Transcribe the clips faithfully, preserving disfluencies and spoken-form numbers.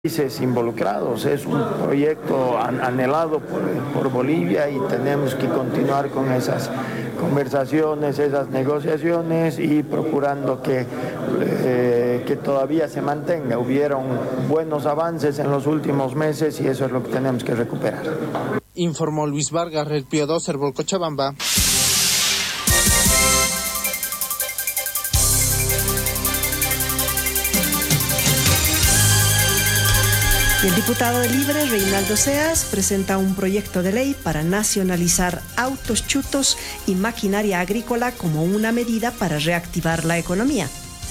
países involucrados. Es un proyecto anhelado por, por Bolivia y tenemos que continuar con esas conversaciones, esas negociaciones y procurando que, eh, que todavía se mantenga. Hubieron buenos avances en los últimos meses y eso es lo que tenemos que recuperar. Informó Luis Vargas, Red Pío doce, Cochabamba. Y el diputado de Libre, Reinaldo Seas, presenta un proyecto de ley para nacionalizar autos chutos y maquinaria agrícola como una medida para reactivar la economía.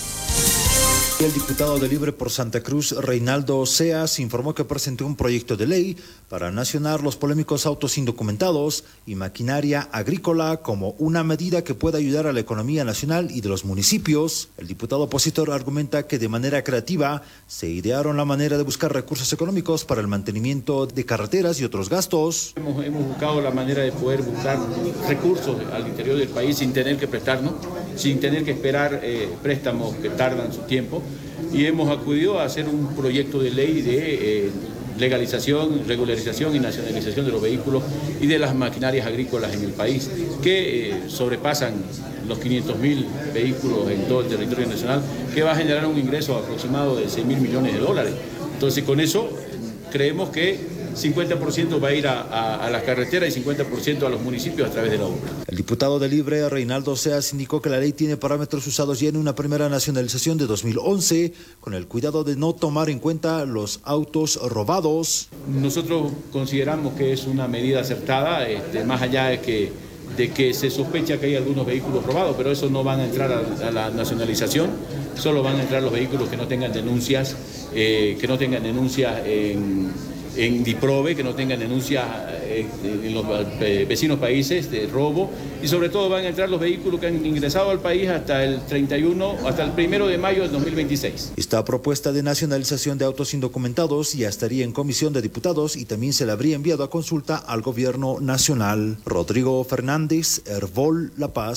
El diputado de Libre por Santa Cruz, Reinaldo Seas, informó que presentó un proyecto de ley para nacionar los polémicos autos indocumentados y maquinaria agrícola como una medida que pueda ayudar a la economía nacional y de los municipios. El diputado opositor argumenta que de manera creativa se idearon la manera de buscar recursos económicos para el mantenimiento de carreteras y otros gastos. Hemos, hemos buscado la manera de poder buscar recursos al interior del país sin tener que prestarnos, sin tener que esperar eh, préstamos que tardan su tiempo. Y hemos acudido a hacer un proyecto de ley de eh, legalización, regularización y nacionalización de los vehículos y de las maquinarias agrícolas en el país, que eh, sobrepasan los quinientos mil vehículos en todo el territorio nacional, que va a generar un ingreso aproximado de seis mil millones de dólares. Entonces, con eso creemos que cincuenta por ciento va a ir a, a, a las carreteras y cincuenta por ciento a los municipios a través de la obra. El diputado de Libre, Reinaldo Seas, indicó que la ley tiene parámetros usados ya en una primera nacionalización de dos mil once, con el cuidado de no tomar en cuenta los autos robados. Nosotros consideramos que es una medida acertada, este, más allá de que, de que se sospecha que hay algunos vehículos robados, pero eso no van a entrar a, a la nacionalización, solo van a entrar los vehículos que no tengan denuncias, eh, que no tengan denuncias en... en DIPROVE, que no tengan denuncias en los vecinos países de robo, y sobre todo van a entrar los vehículos que han ingresado al país hasta el treinta y uno, hasta el primero de mayo del dos mil veintiséis. Esta propuesta de nacionalización de autos indocumentados ya estaría en comisión de diputados y también se le habría enviado a consulta al gobierno nacional. Rodrigo Fernández, Hervol, La Paz.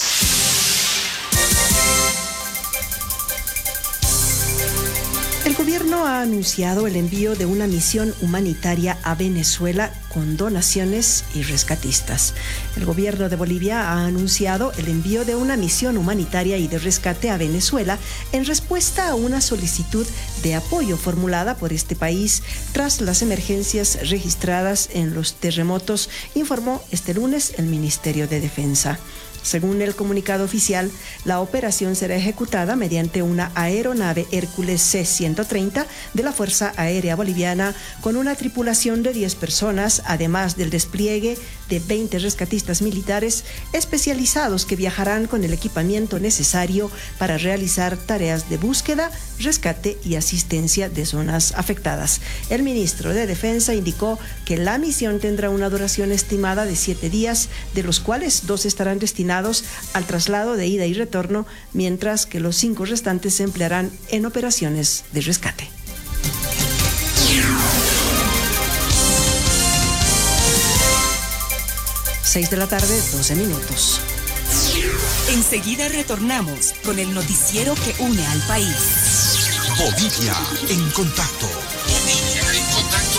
El gobierno ha anunciado el envío de una misión humanitaria a Venezuela con donaciones y rescatistas. El gobierno de Bolivia ha anunciado el envío de una misión humanitaria y de rescate a Venezuela en respuesta a una solicitud de apoyo formulada por este país tras las emergencias registradas en los terremotos, informó este lunes el Ministerio de Defensa. Según el comunicado oficial, la operación será ejecutada mediante una aeronave Hércules C ciento treinta de la Fuerza Aérea Boliviana con una tripulación de diez personas, además del despliegue de veinte rescatistas militares especializados que viajarán con el equipamiento necesario para realizar tareas de búsqueda, rescate y asistencia de zonas afectadas. El ministro de Defensa indicó que la misión tendrá una duración estimada de siete días, de los cuales dos estarán destinados al traslado de ida y retorno, mientras que los cinco restantes se emplearán en operaciones de rescate. Seis de la tarde, doce minutos. Enseguida retornamos con el noticiero que une al país. Bolivia en contacto. Bolivia en contacto.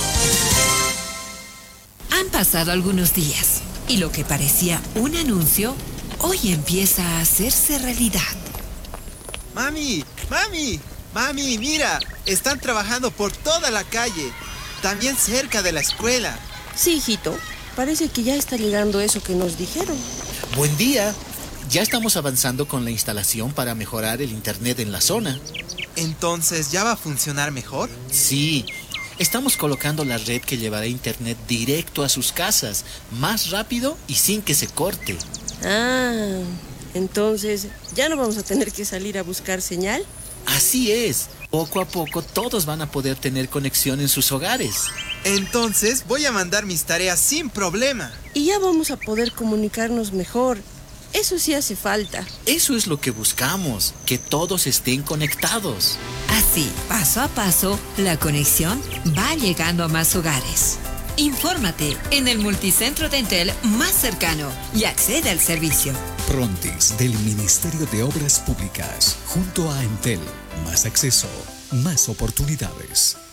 Han pasado algunos días y lo que parecía un anuncio hoy empieza a hacerse realidad. Mami, mami, mami, mira, están trabajando por toda la calle, también cerca de la escuela. Sí, hijito, parece que ya está llegando eso que nos dijeron. Buen día, ya estamos avanzando con la instalación para mejorar el internet en la zona. ¿Entonces ya va a funcionar mejor? Sí, estamos colocando la red que llevará internet directo a sus casas, más rápido y sin que se corte. Ah, entonces, ¿ya no vamos a tener que salir a buscar señal? Así es. Poco a poco todos van a poder tener conexión en sus hogares. Entonces, voy a mandar mis tareas sin problema. Y ya vamos a poder comunicarnos mejor. Eso sí hace falta. Eso es lo que buscamos, que todos estén conectados. Así, paso a paso, la conexión va llegando a más hogares. Infórmate en el multicentro de Entel más cercano y accede al servicio. Prontis del Ministerio de Obras Públicas. Junto a Entel, más acceso, más oportunidades.